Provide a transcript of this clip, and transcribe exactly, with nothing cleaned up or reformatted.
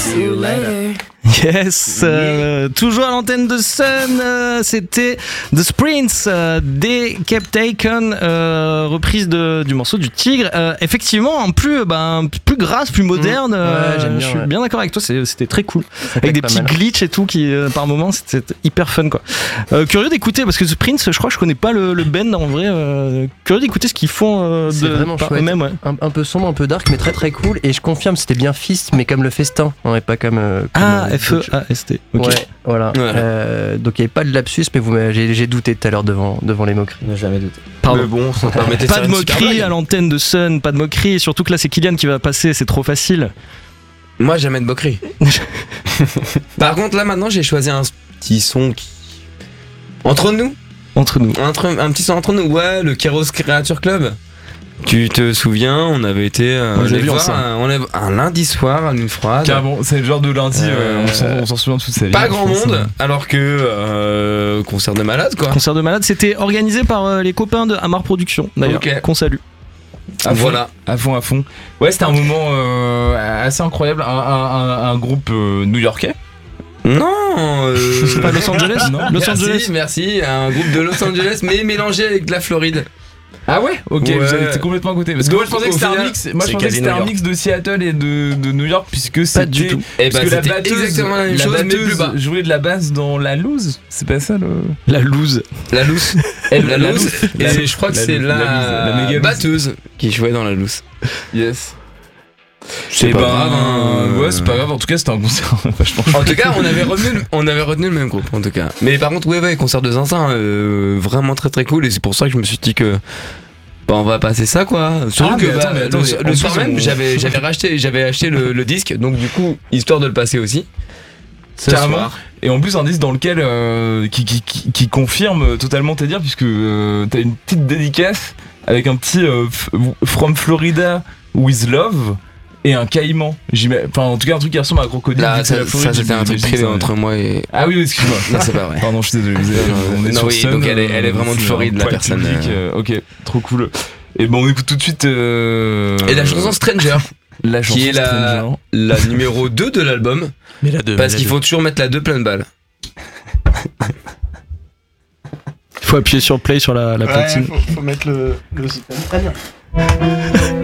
See you later. Yes, euh, toujours à l'antenne de Sun, euh, c'était The Sprints, euh, des Kept Taken, euh, reprise de, du morceau du Tigre. Euh, effectivement, en plus, bah, plus grasse, plus moderne. Mmh. Ouais, euh, j'aime bien, je suis ouais. bien d'accord avec toi, c'est, c'était très cool. Ça Avec des claque petits pas mal. glitches et tout qui, euh, par moments, c'était hyper fun quoi. Euh, curieux d'écouter parce que The Sprints, je crois que je connais pas le, le band en vrai. Euh, curieux d'écouter ce qu'ils font euh, C'est de, vraiment par chouette. eux-mêmes. Ouais. Un, un peu sombre, un peu dark, mais très très cool. Et je confirme, c'était bien Fist, mais comme le festin, hein, et pas comme. euh, comme Ah, euh, F E A S T. Ok. Ouais, voilà. Voilà. Euh, donc il n'y avait pas de lapsus, mais vous, m'avez- j'ai, j'ai douté tout à l'heure devant, devant les moqueries. Ne jamais douter. Pardon. Mais bon, ça permettait de Pas faire de une super moquerie blague. à l'antenne de Sun, pas de moquerie, et surtout que là c'est Kylian qui va passer, c'est trop facile. Moi, jamais de moquerie. Par contre, là, maintenant, j'ai choisi un petit son qui. Entre nous Entre nous. Entre, Un petit son entre nous. Ouais, le Keros Creature Club. Tu te souviens, on avait été euh, Moi, j'ai les vu voir ensemble. un, on avait- un lundi soir à une froide. Carrément, c'est le genre de lundi, Euh, euh, on, s'en, on s'en souvient toute sa vie. Pas grand Je pense, monde, euh. alors que euh, concert de malade quoi. Concert de malade, c'était organisé par euh, les copains de Amar Productions, d'ailleurs, Ok. qu'on salue. À fond, Voilà. à fond, à fond. Ouais, c'était un moment euh, assez incroyable. Un, un- un- un groupe euh, new-yorkais. Non, euh, C'est pas Los Angeles Non. merci, Los Angeles. merci, un groupe de Los Angeles mais mélangé avec de la Floride. Ah ouais. Ok, Ouais. vous avez été complètement à côté. Parce que Donc, moi je pensais au que c'était un final, mix. Moi je c'est pensais que quasi c'était New un York. mix de Seattle et de, de New York puisque c'était. du tout. Et Parce bah, que la c'était batteuse, exactement la même chose mais batteuse plus bas. jouait de la basse dans la loose. C'est pas ça le. La loose. La loose. Elle, La loose. Et La- c'est- je crois que la c'est loose, la, la loose, la méga loose. batteuse qui jouait dans la loose. Yes. C'est Eh pas ben, grave, hein. ouais, c'est pas grave. En tout cas, c'était un concert vachement. En tout cas, on avait retenu, le- on avait retenu le même groupe, en tout cas. Mais par contre, ouais, ouais, concert de Zinzin, euh, vraiment très très cool. Et c'est pour ça que je me suis dit que, bah, on va passer ça, quoi. Surtout Ah, que, mais bah, attends, mais attends, le, mais le en soir plus, même, on- j'avais, j'avais racheté, j'avais acheté le, le disque, donc du coup, histoire de le passer aussi. Ce Carrément. soir. Et en plus un disque dans lequel euh, qui, qui, qui, qui confirme totalement tes dires puisque euh, t'as une petite dédicace avec un petit euh, f- From Florida with Love et un caïman. J'imagine- Enfin en tout cas un truc qui ressemble à un crocodile. vu Là, que c'est ça, la Floride, ça, c'était un truc j'imagine privé ça, ouais. entre moi et. Ah oui, excuse-moi. Non, c'est pas vrai. Pardon, je suis désolé. vous êtes- Non, on est non, sur oui, Sun, donc elle est- elle est euh, vraiment de c'est Floride, un la poil personne, public, euh. euh, ok, trop cool. Et bon, on écoute tout de suite. euh, Et la chanson Stranger, la chanson qui est la, Stranger. la numéro deux de l'album, Mais la deux. parce qu'il faut toujours mettre la deux pleine balle. Il faut appuyer sur play sur la, la platine. faut, faut mettre le, le...